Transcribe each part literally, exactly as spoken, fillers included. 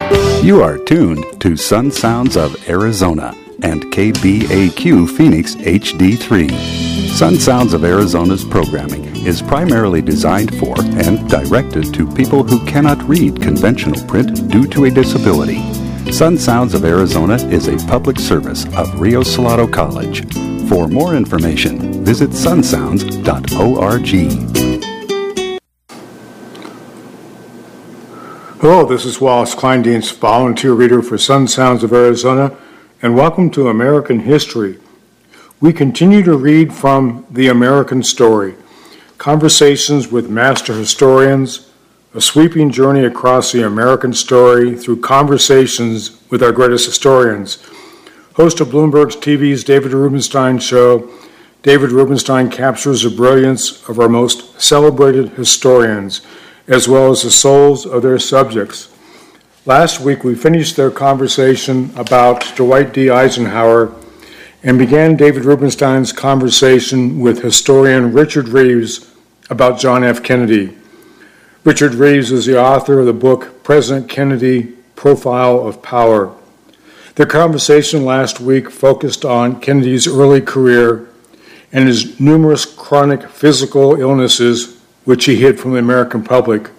You are tuned to Sun Sounds of Arizona and K B A Q Phoenix H D three. Sun Sounds of Arizona's programming is primarily designed for and directed to people who cannot read conventional print due to a disability. Sun Sounds of Arizona is a public service of Rio Salado College. For more information, visit sun sounds dot org. Hello, this is Wallace Kleindienst, volunteer reader for Sun Sounds of Arizona, and welcome to American History. We continue to read from The American Story, conversations with master historians, a sweeping journey across the American story through conversations with our greatest historians. Host of Bloomberg's T V's David Rubenstein show, David Rubenstein captures the brilliance of our most celebrated historians, as well as the souls of their subjects. Last week, we finished their conversation about Dwight D. Eisenhower and began David Rubenstein's conversation with historian Richard Reeves about John F. Kennedy. Richard Reeves is the author of the book President Kennedy, Profile of Power. Their conversation last week focused on Kennedy's early career and his numerous chronic physical illnesses which he hid from the American public.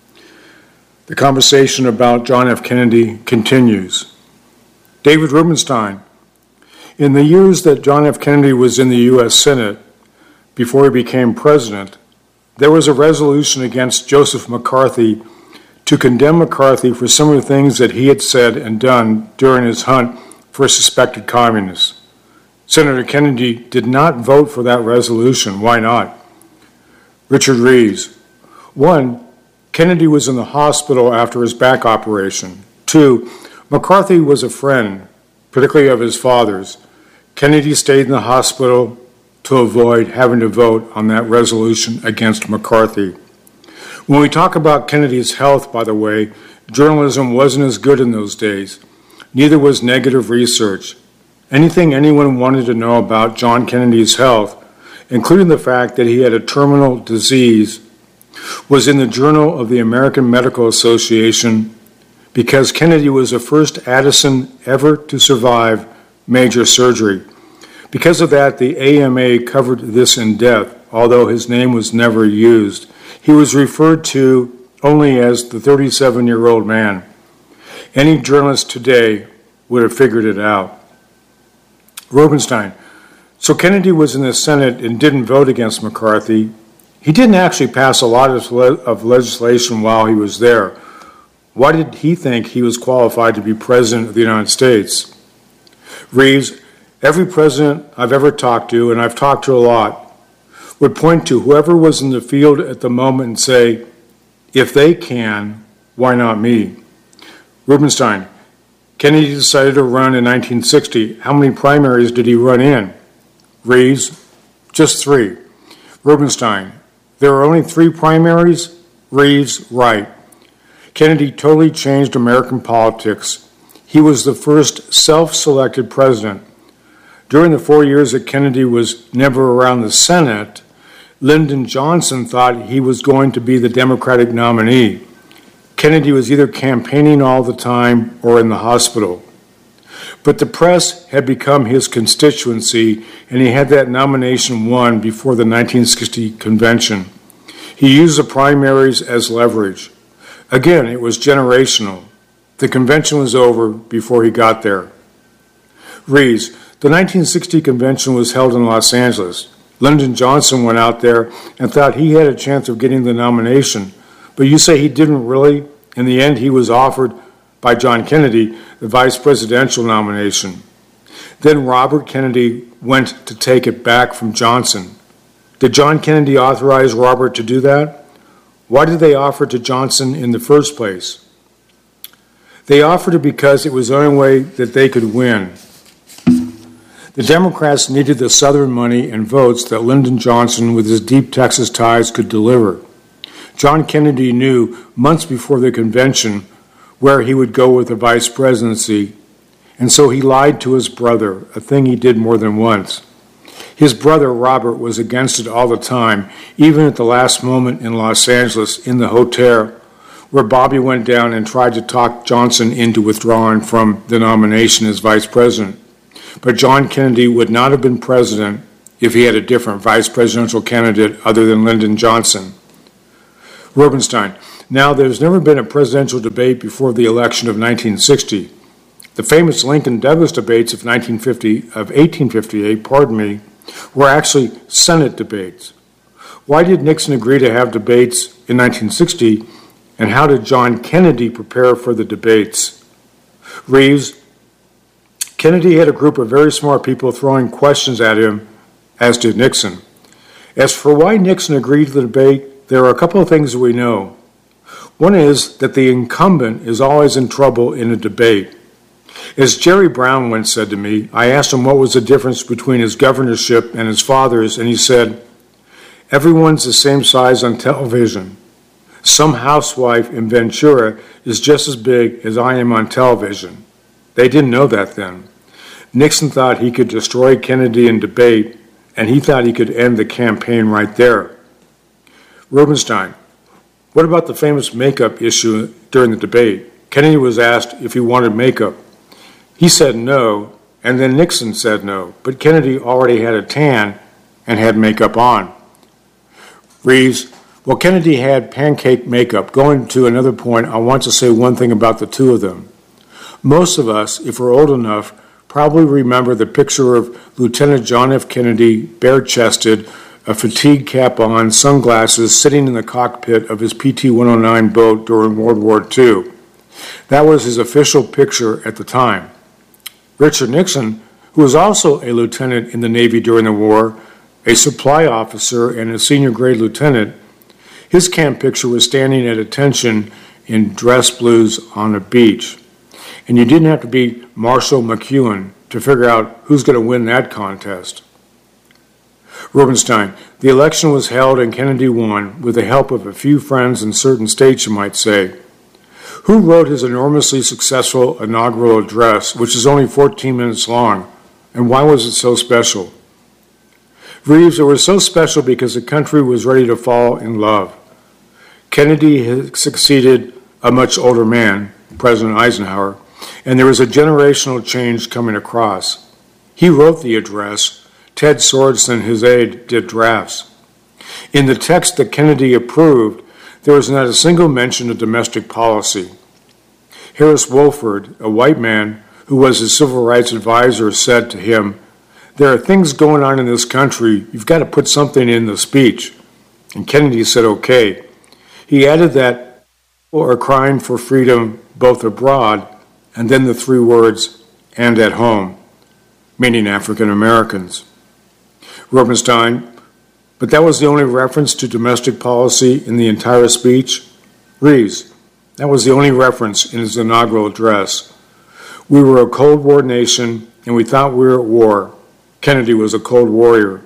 The conversation about John F. Kennedy continues. David Rubenstein. In the years that John F. Kennedy was in the U S Senate, before he became president, there was a resolution against Joseph McCarthy to condemn McCarthy for some of the things that he had said and done during his hunt for suspected communists. Senator Kennedy did not vote for that resolution. Why not? Richard Reeves. One, Kennedy was in the hospital after his back operation. Two, McCarthy was a friend, particularly of his father's. Kennedy stayed in the hospital to avoid having to vote on that resolution against McCarthy. When we talk about Kennedy's health, by the way, journalism wasn't as good in those days. Neither was negative research. Anything anyone wanted to know about John Kennedy's health, including the fact that he had a terminal disease, was in the Journal of the American Medical Association because Kennedy was the first Addison ever to survive major surgery. Because of that, the A M A covered this in depth, although his name was never used. He was referred to only as the thirty-seven-year-old man. Any journalist today would have figured it out. Rubenstein. So Kennedy was in the Senate and didn't vote against McCarthy. He didn't actually pass a lot of, le- of legislation while he was there. Why did he think he was qualified to be president of the United States? Reeves, every president I've ever talked to, and I've talked to a lot, would point to whoever was in the field at the moment and say, if they can, why not me? Rubenstein, Kennedy decided to run in nineteen sixty. How many primaries did he run in? Reeves, just three. Rubenstein, there are only three primaries? Reeves, right. Kennedy totally changed American politics. He was the first self-selected president. During the four years that Kennedy was never around the Senate, Lyndon Johnson thought he was going to be the Democratic nominee. Kennedy was either campaigning all the time or in the hospital. But the press had become his constituency, and he had that nomination won before the nineteen sixty convention. He used the primaries as leverage. Again, it was generational. The convention was over before he got there. Reeves, the nineteen sixty convention was held in Los Angeles. Lyndon Johnson went out there and thought he had a chance of getting the nomination. But you say he didn't really? In the end, he was offered by John Kennedy the vice presidential nomination. Then Robert Kennedy went to take it back from Johnson. Did John Kennedy authorize Robert to do that? Why did they offer it to Johnson in the first place? They offered it because it was the only way that they could win. The Democrats needed the Southern money and votes that Lyndon Johnson, with his deep Texas ties, could deliver. John Kennedy knew months before the convention where he would go with the vice presidency, and so he lied to his brother, a thing he did more than once. His brother, Robert, was against it all the time, even at the last moment in Los Angeles in the hotel, where Bobby went down and tried to talk Johnson into withdrawing from the nomination as vice president. But John Kennedy would not have been president if he had a different vice presidential candidate other than Lyndon Johnson. Rubenstein. Now, there's never been a presidential debate before the election of nineteen sixty. The famous Lincoln-Douglas debates of nineteen fifty, of eighteen fifty-eight, pardon me, were actually Senate debates. Why did Nixon agree to have debates in nineteen sixty, and how did John Kennedy prepare for the debates? Reeves. Kennedy had a group of very smart people throwing questions at him, as did Nixon. As for why Nixon agreed to the debate, there are a couple of things that we know. One is that the incumbent is always in trouble in a debate. As Jerry Brown once said to me, I asked him what was the difference between his governorship and his father's, and he said, everyone's the same size on television. Some housewife in Ventura is just as big as I am on television. They didn't know that then. Nixon thought he could destroy Kennedy in debate, and he thought he could end the campaign right there. Rubenstein. What about the famous makeup issue during the debate? Kennedy was asked if he wanted makeup. He said no, and then Nixon said no, but Kennedy already had a tan and had makeup on. Reeves. Well, Kennedy had pancake makeup. Going to another point, I want to say one thing about the two of them. Most of us, if we're old enough, probably remember the picture of Lieutenant John F. Kennedy, bare-chested, a fatigue cap on, sunglasses, sitting in the cockpit of his P T one oh nine boat during World War Two. That was his official picture at the time. Richard Nixon, who was also a lieutenant in the Navy during the war, a supply officer and a senior grade lieutenant, his camp picture was standing at attention in dress blues on a beach. And you didn't have to be Marshall McLuhan to figure out who's going to win that contest. Rubenstein. The election was held and Kennedy won with the help of a few friends in certain states, you might say. Who wrote his enormously successful inaugural address, which is only fourteen minutes long, and why was it so special? Reeves. It was so special because the country was ready to fall in love. Kennedy had succeeded a much older man, President Eisenhower, and there was a generational change coming across. He wrote the address. Ted Sorensen, his aide, did drafts. In the text that Kennedy approved, there was not a single mention of domestic policy. Harris Woolford, a white man who was his civil rights advisor, said to him, there are things going on in this country, you've got to put something in the speech. And Kennedy said, okay. He added that people are crying for freedom both abroad, and then the three words, and at home, meaning African Americans. Rubenstein. But that was the only reference to domestic policy in the entire speech? Reeves. That was the only reference in his inaugural address. We were a Cold War nation, and we thought we were at war. Kennedy was a Cold Warrior.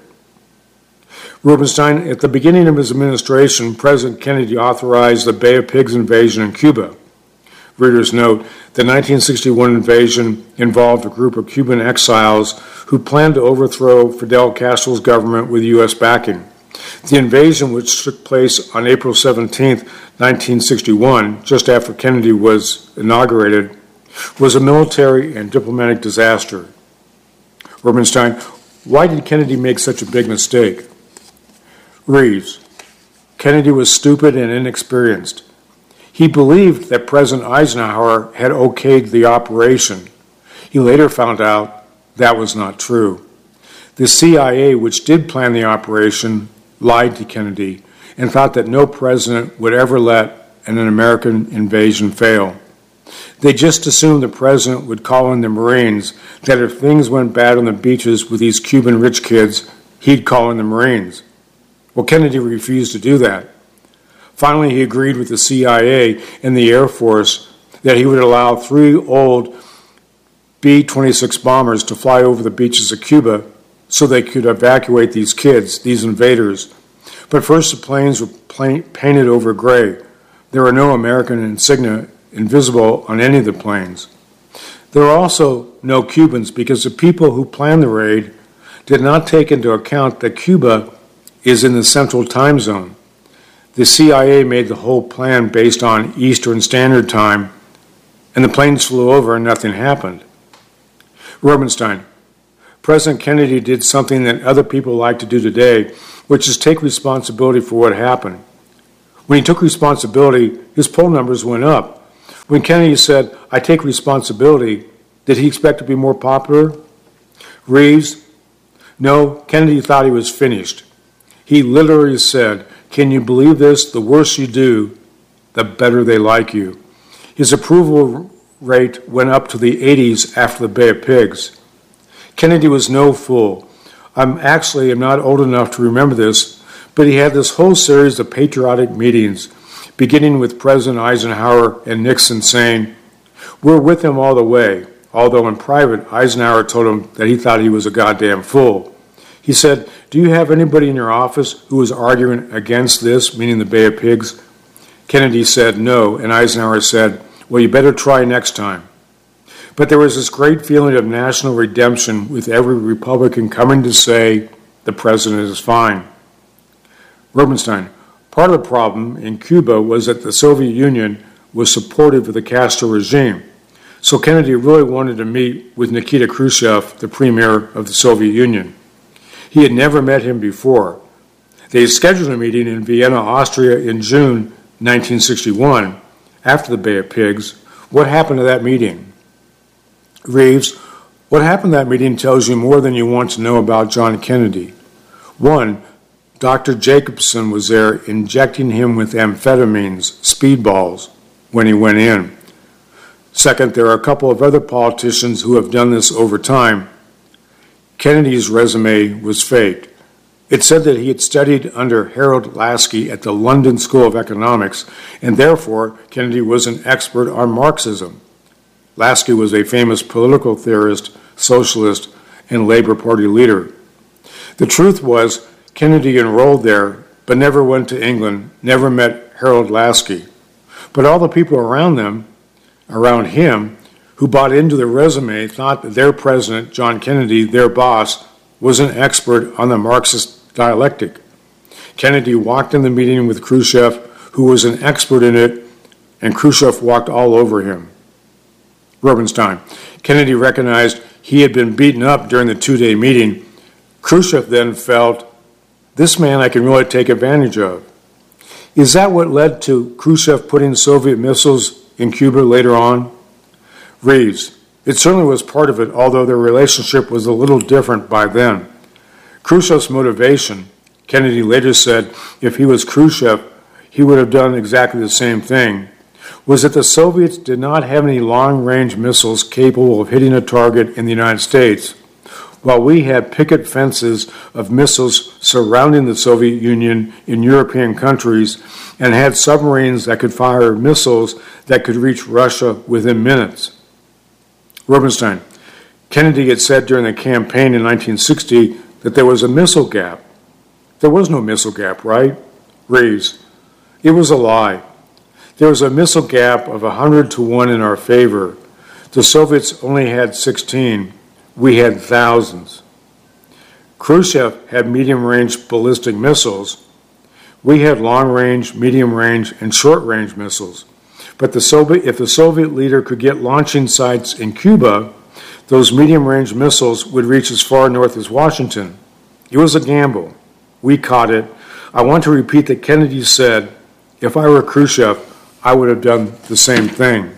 Rubenstein. At the beginning of his administration, President Kennedy authorized the Bay of Pigs invasion in Cuba. Reader's note, the nineteen sixty-one invasion involved a group of Cuban exiles who planned to overthrow Fidel Castro's government with U S backing. The invasion, which took place on April seventeenth, nineteen sixty-one, just after Kennedy was inaugurated, was a military and diplomatic disaster. Rubenstein. Why did Kennedy make such a big mistake? Reeves. Kennedy was stupid and inexperienced. He believed that President Eisenhower had okayed the operation. He later found out that was not true. The C I A, which did plan the operation, lied to Kennedy and thought that no president would ever let an American invasion fail. They just assumed the president would call in the Marines, that if things went bad on the beaches with these Cuban rich kids, he'd call in the Marines. Well, Kennedy refused to do that. Finally, he agreed with the C I A and the Air Force that he would allow three old B twenty-six bombers to fly over the beaches of Cuba so they could evacuate these kids, these invaders. But first, the planes were plain, painted over gray. There were no American insignia invisible on any of the planes. There were also no Cubans because the people who planned the raid did not take into account that Cuba is in the central time zone. The C I A made the whole plan based on Eastern Standard Time, and the planes flew over and nothing happened. Rubenstein. President Kennedy did something that other people like to do today, which is take responsibility for what happened. When he took responsibility, his poll numbers went up. When Kennedy said, "I take responsibility," did he expect to be more popular? Reeves. No, Kennedy thought he was finished. He literally said, "Can you believe this? The worse you do, the better they like you." His approval rate went up to the eighties after the Bay of Pigs. Kennedy was no fool. I'm actually am not old enough to remember this, but he had this whole series of patriotic meetings, beginning with President Eisenhower and Nixon saying, "We're with him all the way," although in private, Eisenhower told him that he thought he was a goddamn fool. He said, "Do you have anybody in your office who was arguing against this," meaning the Bay of Pigs? Kennedy said no, and Eisenhower said, "Well, you better try next time." But there was this great feeling of national redemption with every Republican coming to say, the president is fine. Rubenstein. Part of the problem in Cuba was that the Soviet Union was supportive of the Castro regime. So Kennedy really wanted to meet with Nikita Khrushchev, the premier of the Soviet Union. He had never met him before. They had scheduled a meeting in Vienna, Austria in June nineteen sixty-one, after the Bay of Pigs. What happened to that meeting? Reeves, what happened to that meeting tells you more than you want to know about John Kennedy. One, Doctor Jacobson was there injecting him with amphetamines, speedballs, when he went in. Second, there are a couple of other politicians who have done this over time. Kennedy's resume was faked. It said that he had studied under Harold Laski at the London School of Economics, and therefore Kennedy was an expert on Marxism. Laski was a famous political theorist, socialist, and Labor Party leader. The truth was, Kennedy enrolled there, but never went to England, never met Harold Laski. But all the people around them, around him, who bought into the resume thought that their president, John Kennedy, their boss, was an expert on the Marxist dialectic. Kennedy walked in the meeting with Khrushchev, who was an expert in it, and Khrushchev walked all over him. Rubenstein. Kennedy recognized he had been beaten up during the two-day meeting. Khrushchev then felt, this man I can really take advantage of. Is that what led to Khrushchev putting Soviet missiles in Cuba later on? Reeves. It certainly was part of it, although their relationship was a little different by then. Khrushchev's motivation, Kennedy later said if he was Khrushchev, he would have done exactly the same thing, was that the Soviets did not have any long-range missiles capable of hitting a target in the United States, while we had picket fences of missiles surrounding the Soviet Union in European countries and had submarines that could fire missiles that could reach Russia within minutes. Rubenstein. Kennedy had said during the campaign in nineteen sixty that there was a missile gap. There was no missile gap, right? Reeves. It was a lie. There was a missile gap of one hundred to one in our favor. The Soviets only had sixteen. We had thousands. Khrushchev had medium-range ballistic missiles. We had long-range, medium-range, and short-range missiles. But the Soviet, if the Soviet leader could get launching sites in Cuba, those medium-range missiles would reach as far north as Washington. It was a gamble. We caught it. I want to repeat that Kennedy said, if I were Khrushchev, I would have done the same thing.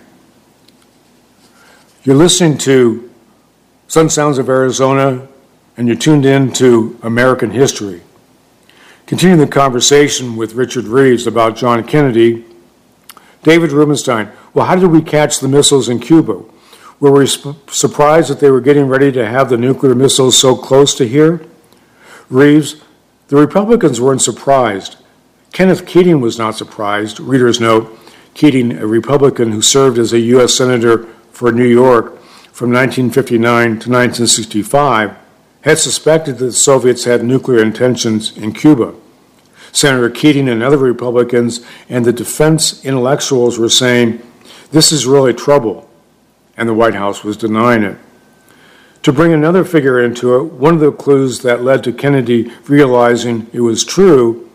You're listening to Sun Sounds of Arizona, and you're tuned in to American History. Continuing the conversation with Richard Reeves about John Kennedy, David Rubenstein. Well, how did we catch the missiles in Cuba? Were we sp- surprised that they were getting ready to have the nuclear missiles so close to here? Reeves, the Republicans weren't surprised. Kenneth Keating was not surprised. Reader's note, Keating, a Republican who served as a U S Senator for New York from nineteen fifty-nine to nineteen sixty-five, had suspected that the Soviets had nuclear intentions in Cuba. Senator Keating and other Republicans and the defense intellectuals were saying, this is really trouble, and the White House was denying it. To bring another figure into it, one of the clues that led to Kennedy realizing it was true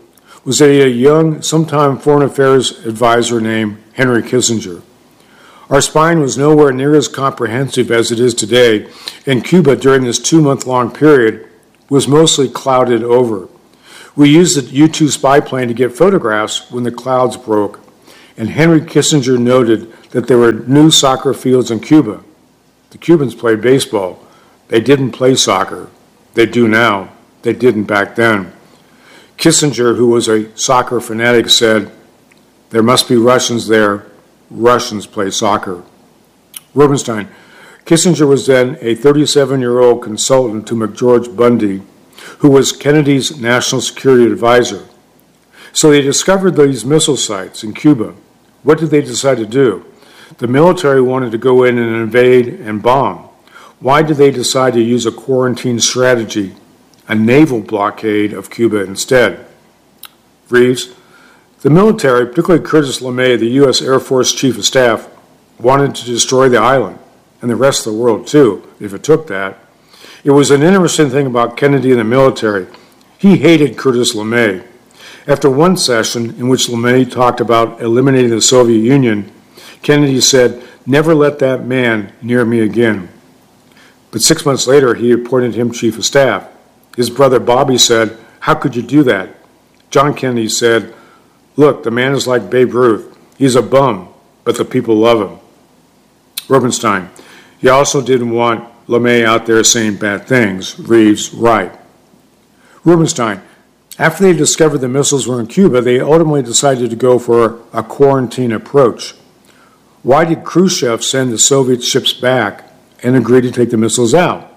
was a young, sometime foreign affairs advisor named Henry Kissinger. Our spying was nowhere near as comprehensive as it is today, and Cuba during this two-month-long period was mostly clouded over. We used the U two spy plane to get photographs when the clouds broke, and Henry Kissinger noted that there were new soccer fields in Cuba. The Cubans played baseball. They didn't play soccer. They do now. They didn't back then. Kissinger, who was a soccer fanatic, said, "There must be Russians there. Russians play soccer." Rubenstein. Kissinger was then a thirty-seven-year-old consultant to McGeorge Bundy, who was Kennedy's national security advisor. So they discovered these missile sites in Cuba. What did they decide to do? The military wanted to go in and invade and bomb. Why did they decide to use a quarantine strategy, a naval blockade of Cuba instead? Reeves. The military, particularly Curtis LeMay, the U S Air Force Chief of Staff, wanted to destroy the island, and the rest of the world too, if it took that. It was an interesting thing about Kennedy and the military. He hated Curtis LeMay. After one session in which LeMay talked about eliminating the Soviet Union, Kennedy said, "Never let that man near me again." But six months later, he appointed him Chief of Staff. His brother Bobby said, "How could you do that?" John Kennedy said, "Look, the man is like Babe Ruth. He's a bum, but the people love him." Rubenstein. He also didn't want LeMay out there saying bad things. Reeves. Right. Rubenstein. After they discovered the missiles were in Cuba, they ultimately decided to go for a quarantine approach. Why did Khrushchev send the Soviet ships back and agree to take the missiles out?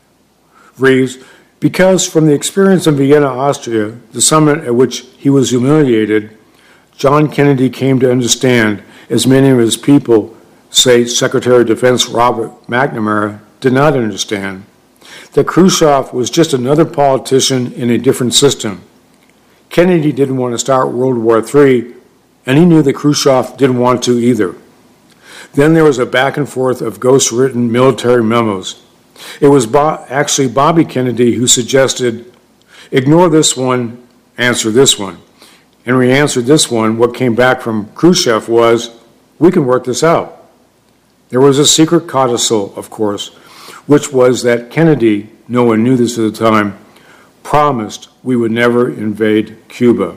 Reeves. Because from the experience in Vienna, Austria, the summit at which he was humiliated, John Kennedy came to understand, as many of his people, say Secretary of Defense Robert McNamara, did not understand, that Khrushchev was just another politician in a different system. Kennedy didn't want to start World War Three, and he knew that Khrushchev didn't want to either. Then there was a back and forth of ghost-written military memos. It was Bo- actually Bobby Kennedy who suggested, ignore this one, answer this one. And when he answered this one, what came back from Khrushchev was, we can work this out. There was a secret codicil, of course, which was that Kennedy, no one knew this at the time, promised we would never invade Cuba.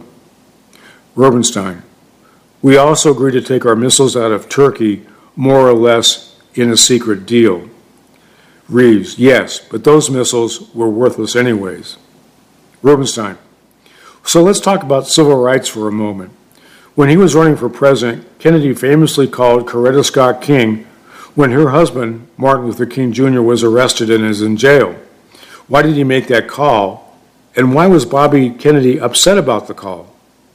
Rubenstein. We also agreed to take our missiles out of Turkey, more or less in a secret deal. Reeves. Yes, but those missiles were worthless anyways. Rubenstein. So let's talk about civil rights for a moment. When he was running for president, Kennedy famously called Coretta Scott King when her husband, Martin Luther King Junior, was arrested and is in jail. Why did he make that call? And why was Bobby Kennedy upset about the call?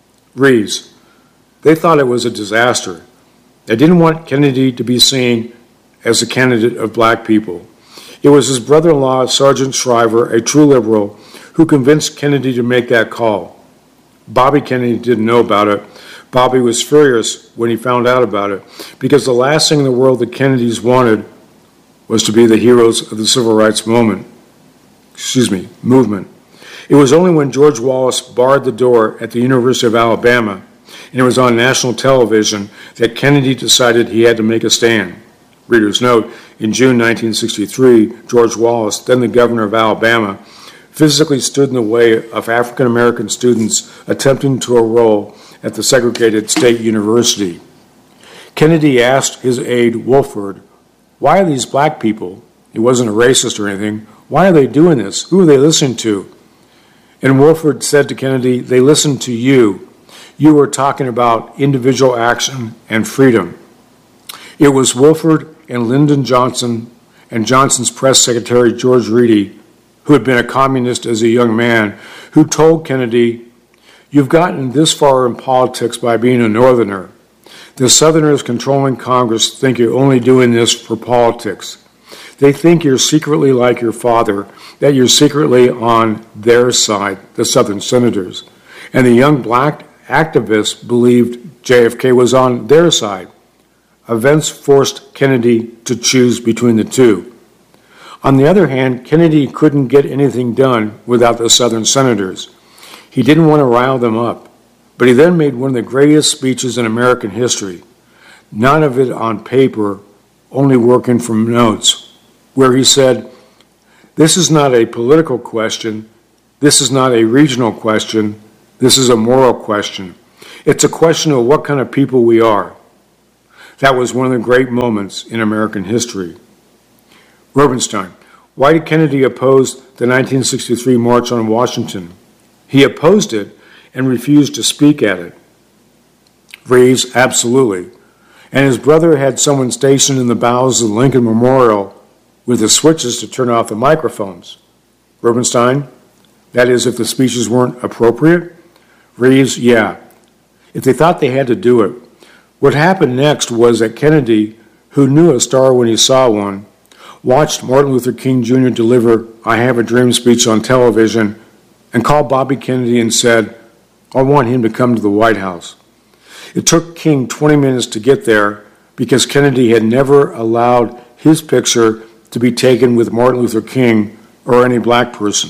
Reeves. They thought it was a disaster. They didn't want Kennedy to be seen as a candidate of black people. It was his brother-in-law, Sergeant Shriver, a true liberal, who convinced Kennedy to make that call. Bobby Kennedy didn't know about it. Bobby was furious when he found out about it, because the last thing in the world the Kennedys wanted was to be the heroes of the civil rights moment. Excuse me, movement. It was only when George Wallace barred the door at the University of Alabama, and it was on national television, that Kennedy decided he had to make a stand. Reader's note, in June nineteen sixty-three, George Wallace, then the governor of Alabama, physically stood in the way of African American students attempting to enroll at the segregated state university. Kennedy asked his aide, Wolford, why are these black people, he wasn't a racist or anything, why are they doing this? Who are they listening to? And Wolford said to Kennedy, they listened to you. You were talking about individual action and freedom. It was Wolford and Lyndon Johnson and Johnson's press secretary, George Reedy, who had been a communist as a young man, who told Kennedy, you've gotten this far in politics by being a Northerner. The Southerners controlling Congress think you're only doing this for politics. They think you're secretly like your father, that you're secretly on their side, the Southern senators. And the young black activists believed J F K was on their side. Events forced Kennedy to choose between the two. On the other hand, Kennedy couldn't get anything done without the Southern senators. He didn't want to rile them up. But he then made one of the greatest speeches in American history, none of it on paper, only working from notes, where he said, "This is not a political question, this is not a regional question, this is a moral question. It's a question of what kind of people we are." That was one of the great moments in American history. Rubenstein. Why did Kennedy oppose the nineteen sixty-three March on Washington? He opposed it and refused to speak at it. Reeves. Absolutely. And his brother had someone stationed in the bowels of the Lincoln Memorial with the switches to turn off the microphones. Rubenstein. That is, if the speeches weren't appropriate? Reeves. Yeah. If they thought they had to do it. What happened next was that Kennedy, who knew a star when he saw one, watched Martin Luther King Junior deliver "I Have a Dream" speech on television and called Bobby Kennedy and said, "I want him to come to the White House." It took King twenty minutes to get there because Kennedy had never allowed his picture to be taken with Martin Luther King or any black person.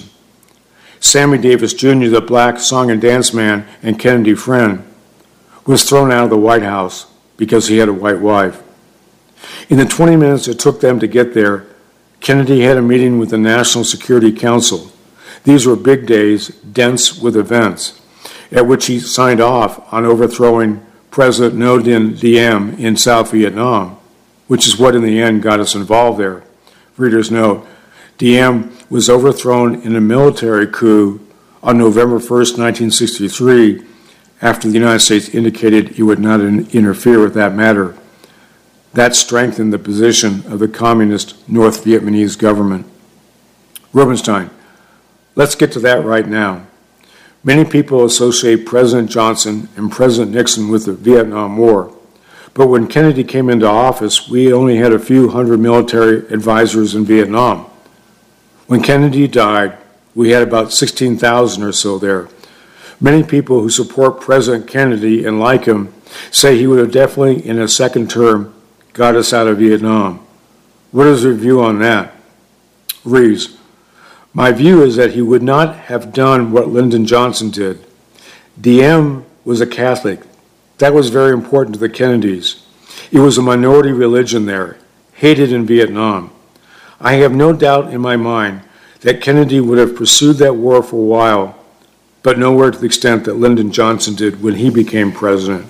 Sammy Davis Junior, the black song and dance man and Kennedy friend, was thrown out of the White House because he had a white wife. In the twenty minutes it took them to get there, Kennedy had a meeting with the National Security Council. These were big days, dense with events, at which he signed off on overthrowing President Ngo Dinh Diem in South Vietnam, which is what in the end got us involved there. Readers note, Diem was overthrown in a military coup on November first, nineteen sixty-three, after the United States indicated it would not in- interfere with that matter. That strengthened the position of the communist North Vietnamese government. Rubenstein. Let's get to that right now. Many people associate President Johnson and President Nixon with the Vietnam War, but when Kennedy came into office, we only had a few hundred military advisors in Vietnam. When Kennedy died, we had about sixteen thousand or so there. Many people who support President Kennedy and like him say he would have definitely, in a second term, got us out of Vietnam. What is your view on that? Reeves. My view is that he would not have done what Lyndon Johnson did. Diem was a Catholic. That was very important to the Kennedys. It was a minority religion there, hated in Vietnam. I have no doubt in my mind that Kennedy would have pursued that war for a while, but nowhere to the extent that Lyndon Johnson did when he became president.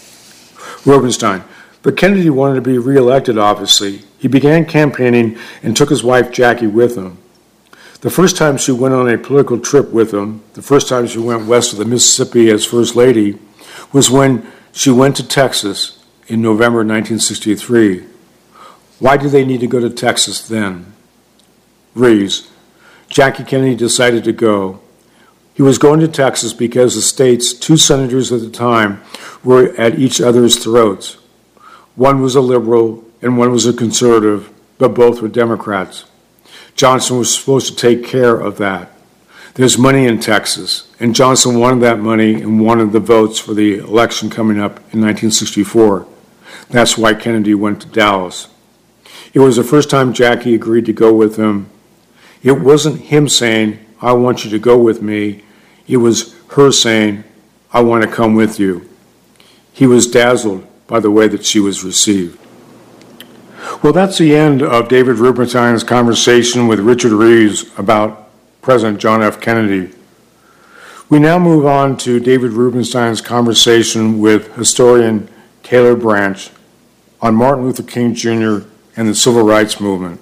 Rubenstein. But Kennedy wanted to be reelected, obviously. He began campaigning and took his wife Jackie with him. The first time she went on a political trip with him, the first time she went west of the Mississippi as First Lady, was when she went to Texas in November nineteen sixty-three. Why did they need to go to Texas then? Reeves. Jackie Kennedy decided to go. He was going to Texas because the state's two senators at the time were at each other's throats. One was a liberal and one was a conservative, but both were Democrats. Johnson was supposed to take care of that. There's money in Texas, and Johnson wanted that money and wanted the votes for the election coming up in nineteen sixty-four. That's why Kennedy went to Dallas. It was the first time Jackie agreed to go with him. It wasn't him saying, "I want you to go with me." It was her saying, "I want to come with you." He was dazzled by the way that she was received. Well, that's the end of David Rubenstein's conversation with Richard Reeves about President John F. Kennedy. We now move on to David Rubenstein's conversation with historian Taylor Branch on Martin Luther King Junior and the Civil Rights Movement.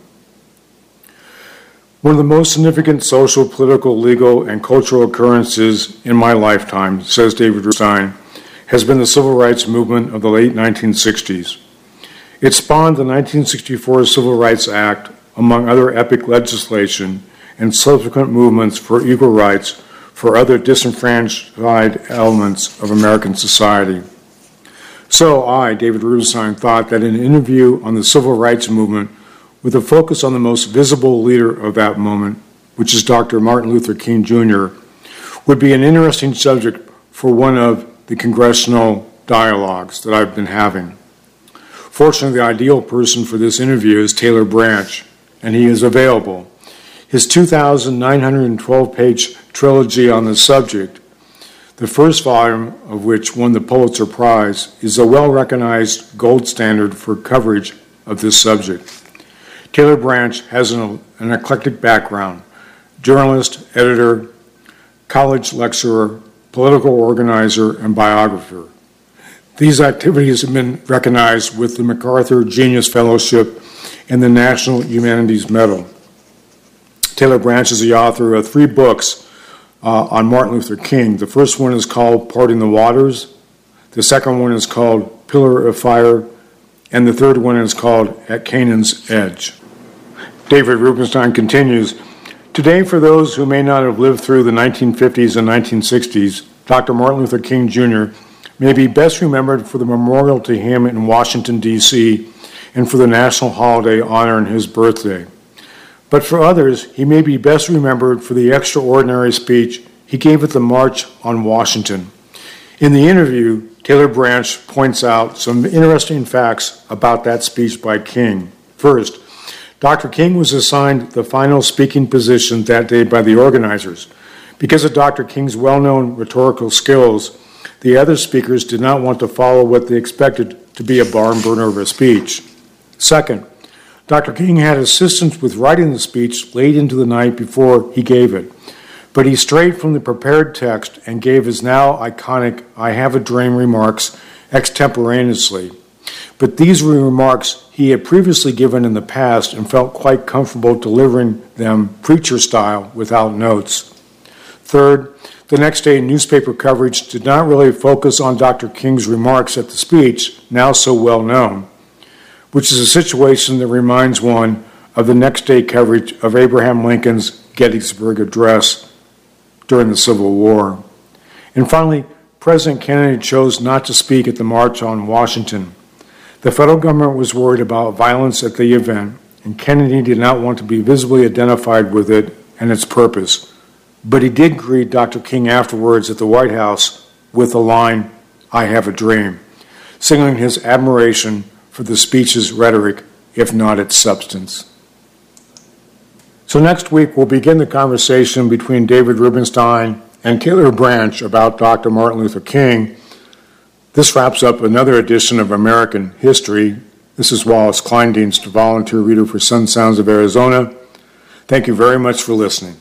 One of the most significant social, political, legal, and cultural occurrences in my lifetime, says David Rubenstein, has been the Civil Rights Movement of the late nineteen sixties. It spawned the nineteen sixty-four Civil Rights Act, among other epic legislation, and subsequent movements for equal rights for other disenfranchised elements of American society. So I, David Rubenstein, thought that an interview on the Civil Rights Movement with a focus on the most visible leader of that moment, which is Doctor Martin Luther King Junior, would be an interesting subject for one of the congressional dialogues that I've been having. Fortunately, the ideal person for this interview is Taylor Branch, and he is available. His two thousand nine hundred twelve page trilogy on the subject, the first volume of which won the Pulitzer Prize, is a well-recognized gold standard for coverage of this subject. Taylor Branch has an, an eclectic background: journalist, editor, college lecturer, political organizer, and biographer. These activities have been recognized with the MacArthur Genius Fellowship and the National Humanities Medal. Taylor Branch is the author of three books uh, on Martin Luther King. The first one is called Parting the Waters. The second one is called Pillar of Fire. And the third one is called At Canaan's Edge. David Rubenstein continues, today, for those who may not have lived through the nineteen fifties and nineteen sixties, Doctor Martin Luther King Junior may be best remembered for the memorial to him in Washington, D C, and for the national holiday honoring his birthday. But for others, he may be best remembered for the extraordinary speech he gave at the March on Washington. In the interview, Taylor Branch points out some interesting facts about that speech by King. First, Doctor King was assigned the final speaking position that day by the organizers. Because of Doctor King's well-known rhetorical skills, the other speakers did not want to follow what they expected to be a barn burner of a speech. Second, Doctor King had assistance with writing the speech late into the night before he gave it, but he strayed from the prepared text and gave his now iconic I Have a Dream remarks extemporaneously. But these were remarks he had previously given in the past and felt quite comfortable delivering them preacher style without notes. Third, the next day newspaper coverage did not really focus on Doctor King's remarks at the speech, now so well known, which is a situation that reminds one of the next day coverage of Abraham Lincoln's Gettysburg Address during the Civil War. And finally, President Kennedy chose not to speak at the March on Washington. The federal government was worried about violence at the event, and Kennedy did not want to be visibly identified with it and its purpose. But he did greet Doctor King afterwards at the White House with the line, I have a dream, signaling his admiration for the speech's rhetoric, if not its substance. So next week, we'll begin the conversation between David Rubenstein and Taylor Branch about Doctor Martin Luther King. This wraps up another edition of American History. This is Wallace Kleindienst, volunteer reader for Sun Sounds of Arizona. Thank you very much for listening.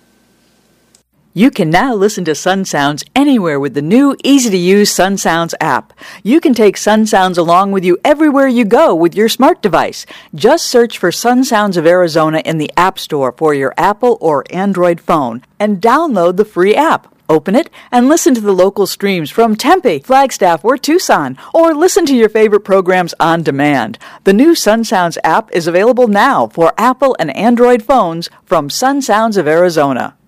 You can now listen to Sun Sounds anywhere with the new, easy-to-use Sun Sounds app. You can take Sun Sounds along with you everywhere you go with your smart device. Just search for Sun Sounds of Arizona in the App Store for your Apple or Android phone and download the free app. Open it and listen to the local streams from Tempe, Flagstaff, or Tucson, or listen to your favorite programs on demand. The new Sun Sounds app is available now for Apple and Android phones from Sun Sounds of Arizona.